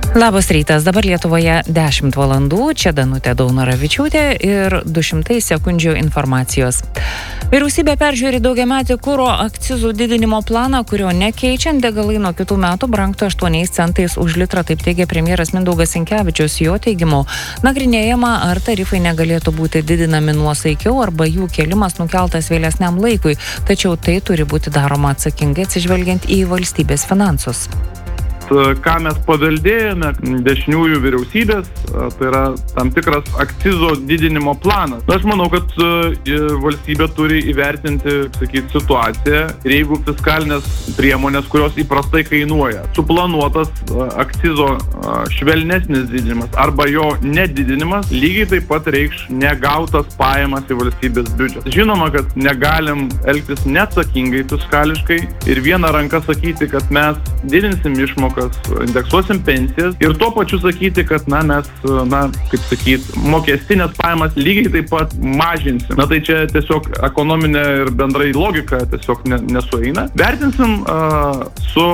Labas rytas, dabar Lietuvoje 10 valandų, čia Danutė Daunoravičiūtė ir 200 sekundžių informacijos. Vyriausybė peržiūri daugiametį kuro akcizų didinimo planą, kurio nekeičiant degalai nuo kitų metų brangtų 8 centais už litrą, taip teigia premjeras Mindaugas Sinkevičius. Jo teigimu, nagrinėjama, ar tarifai negalėtų būti didinami nuosaikiau arba jų kėlimas nukeltas vėlesniam laikui, tačiau tai turi būti daroma atsakingai atsižvelgiant į valstybės finansus. Ką mes paveldėjome dešiniųjų vyriausybės, tai yra tam tikras akcizo didinimo planas. Aš manau, kad valstybė turi įvertinti, situaciją ir jeigu fiskalinės priemonės, kurios įprastai kainuoja, suplanuotas akcizo švelnesnis didinimas arba jo nedidinimas, lygiai taip pat reikš negautas pajamas į valstybės biudžetą. Žinoma, kad negalim elgtis neatsakingai fiskališkai ir viena ranka sakyti, kad mes didinsim išmokas, indeksuosim pensijas ir tuo pačiu sakyti, kad mes, mokestinės pajamas lygiai taip pat mažinsim. Tai čia tiesiog ekonominė ir bendrai logika tiesiog nesueina. Vertinsim su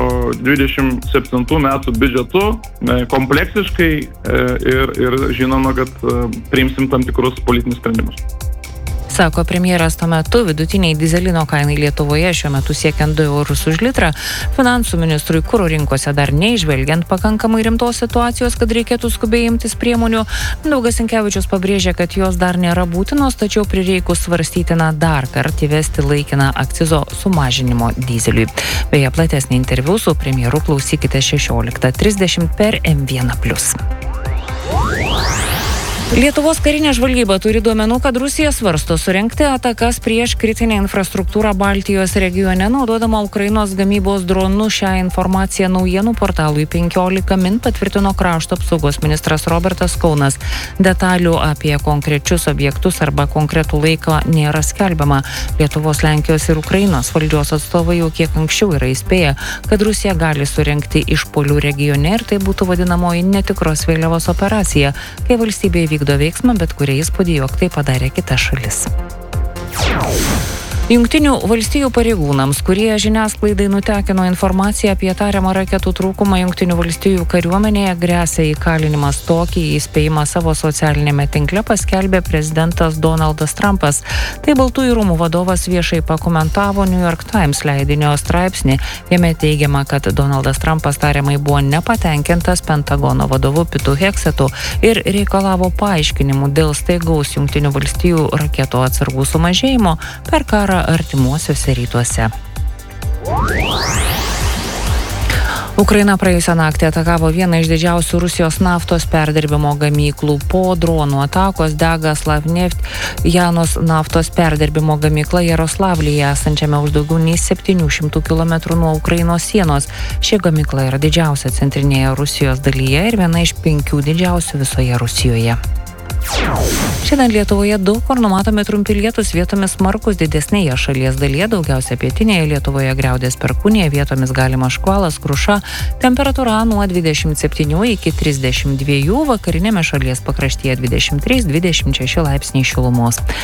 27 metų biudžetu kompleksiškai ir žinoma, kad priimsim tam tikrus politinius sprendimus. Sako premjeras, tuo metu vidutiniai dizelino kainai Lietuvoje šiuo metu siekiant 2 eurus už litrą. Finansų ministrui kuro rinkose dar neižvelgiant pakankamai rimtos situacijos, kad reikėtų skubiai imtis priemonių. Mindaugas Sinkevičius pabrėžė, kad jos dar nėra būtinos, tačiau prireikus svarstytina dar kartą įvesti laikiną akcizo sumažinimo dyzeliui. Beje, platesnį interviu su premjeru klausykite 16:30 per M1+. Lietuvos karinė žvalgyba turi duomenų, kad Rusija svarsto surengti atakas prieš kritinę infrastruktūrą Baltijos regione, naudodama Ukrainos gamybos dronų. Šią informaciją naujienų portalui 15 min patvirtino krašto apsaugos ministras Robertas Kaunas. Detalių apie konkrečius objektus arba konkretų laiką nėra skelbiama. Lietuvos, Lenkijos ir Ukrainos valdžios atstovai jau kiek anksčiau yra įspėję, kad Rusija gali surengti išpuolių regione ir tai būtų vadinamoji netikros vėliavos operacija, kai valstybė vykdo veiksmą, bet kurie įspūdį, jog tai padarė kita šalis. Jungtinių valstijų pareigūnams, kurie žiniasklaidai nutekino informaciją apie tariamą raketų trūkumą Jungtinių valstijų kariuomenėje, gresia įkalinimas. Tokį įspėjimą savo socialinėme tinkle paskelbė prezidentas Donaldas Trumpas. Tai Baltųjų rūmų vadovas viešai pakomentavo New York Times leidinio straipsnį. Jame teigiama, kad Donaldas Trumpas tariamai buvo nepatenkintas Pentagono vadovu Pitu Heksetu ir reikalavo paaiškinimų dėl staigaus Jungtinių valstijų raketų atsargų sumažėjimo per karą artimuosiuose rytuose. Ukraina praėjusią naktį atakavo vieną iš didžiausių Rusijos naftos perdirbimo gamyklų. Po dronų atakos dega Slavneft Janos naftos perdirbimo gamykla Jaroslavlyje, esančiame už daugiau nei 700 km nuo Ukrainos sienos. Ši gamykla yra didžiausia centrinėje Rusijos dalyje ir viena iš 5 didžiausių visoje Rusijoje. Šiandien Lietuvoje daug kur numatomi trumpi lietūs, vietomis smarkūs, didesnėje šalies dalyje, daugiausia pietinėje Lietuvoje griaudės perkūnija, vietomis galima škvalas, kruša, temperatūra nuo 27 iki 32, vakarinėme šalies pakraštyje 23-26 laipsniai šilumos.